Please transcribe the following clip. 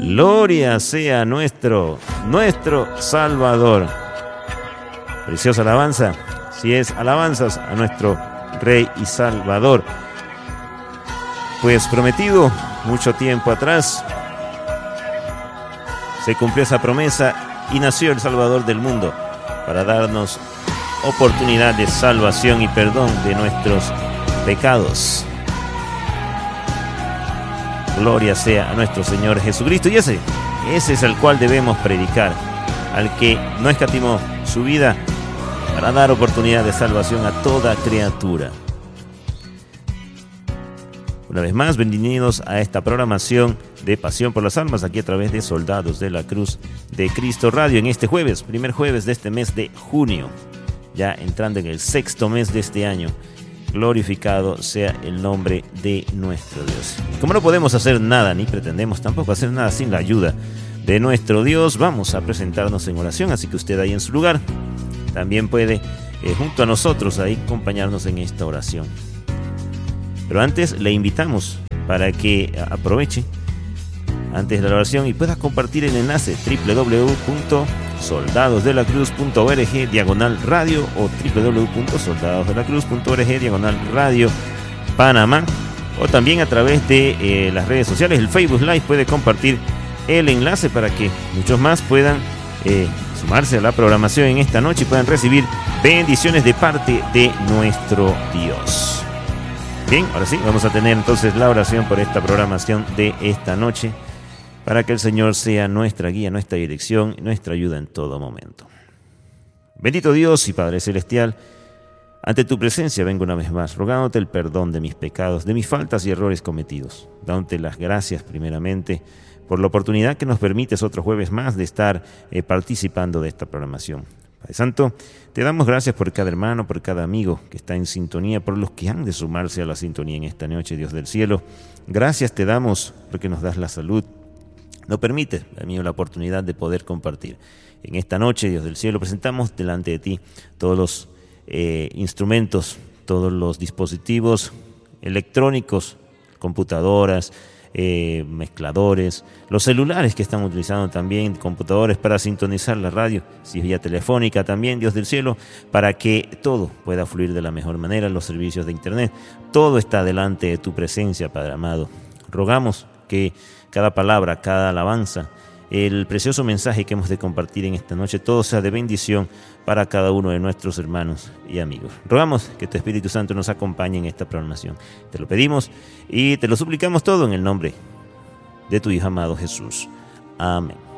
Gloria sea nuestro Salvador. Preciosa alabanza, si es alabanzas a nuestro Rey y Salvador. Pues prometido mucho tiempo atrás, se cumplió esa promesa y nació el Salvador del mundo para darnos oportunidad de salvación y perdón de nuestros pecados. Gloria sea a nuestro Señor Jesucristo. Y ese es al cual debemos predicar, al que no escatimó su vida para dar oportunidad de salvación a toda criatura. Una vez más, bienvenidos a esta programación de Pasión por las Almas, aquí a través de Soldados de la Cruz de Cristo Radio, en este jueves, primer jueves de este mes de junio, ya entrando en el 6º mes de este año. Glorificado sea el nombre de nuestro Dios. Como no podemos hacer nada, ni pretendemos tampoco hacer nada sin la ayuda de nuestro Dios, vamos a presentarnos en oración, así que usted ahí en su lugar también puede, junto a nosotros, ahí acompañarnos en esta oración. Pero antes le invitamos para que aproveche antes de la oración y pueda compartir el enlace www.soldadosdelacruz.org/radio o www.soldadosdelacruz.org/radio Panamá, o también a través de las redes sociales. El Facebook Live puede compartir el enlace para que muchos más puedan sumarse a la programación en esta noche y puedan recibir bendiciones de parte de nuestro Dios. Bien, ahora sí, vamos a tener entonces la oración por esta programación de esta noche, para que el Señor sea nuestra guía, nuestra dirección, nuestra ayuda en todo momento. Bendito Dios y Padre Celestial, ante tu presencia vengo una vez más, rogándote el perdón de mis pecados, de mis faltas y errores cometidos, dándote las gracias primeramente por la oportunidad que nos permites otro jueves más de estar participando de esta programación. Padre Santo, te damos gracias por cada hermano, por cada amigo que está en sintonía, por los que han de sumarse a la sintonía en esta noche, Dios del cielo. Gracias te damos porque nos das la salud, nos permite, amigo, la oportunidad de poder compartir. En esta noche, Dios del cielo, presentamos delante de ti todos los instrumentos, todos los dispositivos electrónicos, computadoras, mezcladores, los celulares que están utilizando también, computadores para sintonizar la radio, si es vía telefónica también, Dios del cielo, para que todo pueda fluir de la mejor manera, los servicios de internet. Todo está delante de tu presencia, Padre amado. Rogamos que cada palabra, cada alabanza, el precioso mensaje que hemos de compartir en esta noche, todo sea de bendición para cada uno de nuestros hermanos y amigos. Rogamos que tu Espíritu Santo nos acompañe en esta programación. Te lo pedimos y te lo suplicamos todo en el nombre de tu Hijo amado Jesús. Amén.